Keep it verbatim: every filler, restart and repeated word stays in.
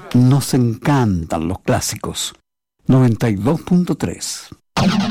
Nos encantan los clásicos. noventa y dos punto tres.